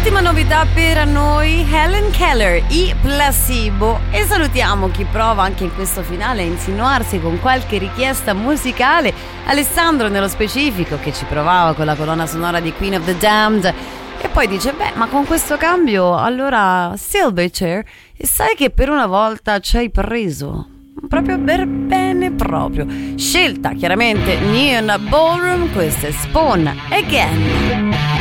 Ultima novità per noi, Helen Keller, I Placebo. E salutiamo chi prova anche in questo finale a insinuarsi con qualche richiesta musicale, Alessandro nello specifico, che ci provava con la colonna sonora di Queen of the Damned e poi dice: beh, ma con questo cambio allora Silverchair, e sai che per una volta ci hai preso proprio per bene proprio. Scelta chiaramente Neon Ballroom, questo è Spawn Again.